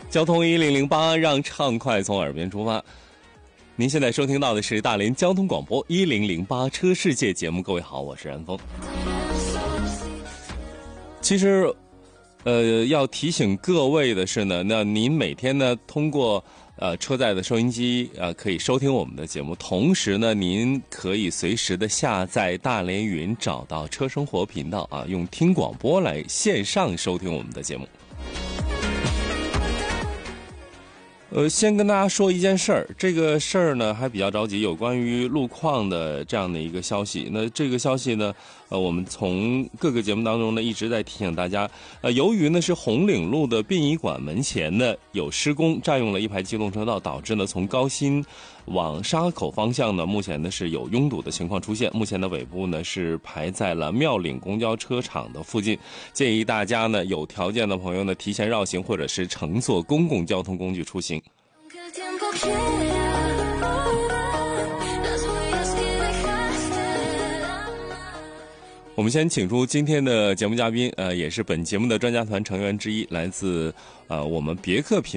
交通1008，让畅快从耳边出发。您现在收听到的是大连交通广播1008车世界节目。各位好，我是安峰。其实要提醒各位的是呢，那您每天呢通过车载的收音机可以收听我们的节目，同时呢您可以随时的下载大连云，找到车生活频道用听广播来线上收听我们的节目。先跟大家说一件事儿，这个事儿呢还比较着急，有关于路况的这样的一个消息。那这个消息呢，我们从各个节目当中呢一直在提醒大家，由于呢是红岭路的殡仪馆门前呢有施工，占用了一排机动车道，导致呢从高新往沙口方向呢，目前呢是有拥堵的情况出现。目前的尾部呢是排在了庙岭公交车厂的附近，建议大家呢有条件的朋友呢提前绕行，或者是乘坐公共交通工具出行。我们先请出今天的节目嘉宾，也是本节目的专家团成员之一，来自我们别克品